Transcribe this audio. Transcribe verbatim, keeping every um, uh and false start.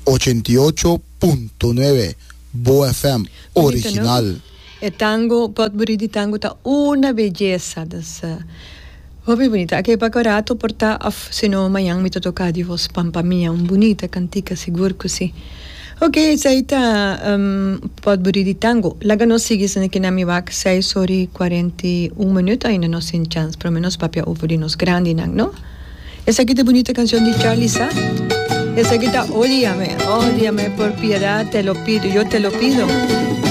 ochenta y ocho punto nueve Bo F M original. Bonito, no? E tango, potpourri di tango ta una bellezza. Das, uh, Hobby bonita. Aqui para carato porta af se no mayang mi toca di vos pampa mia un bonita cantica sigur così. Ok, saita um, potpourri di tango. Laga no sigi se ne che nami vak sei ore quarantuno minuti ainda no sin chance, pero menos papia over di nos grandi nang, no? Esa que te bonita canción de Charlie Sa. Esa que ta ódiame, ódiame por piedad, te lo pido, yo te lo pido.